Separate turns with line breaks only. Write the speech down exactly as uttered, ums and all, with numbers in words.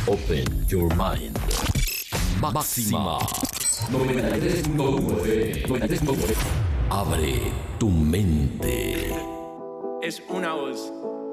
Open your mind. Máxima noventa y tres punto nueve. noventa y tres punto nueve. Abre tu mente.
Es una voz.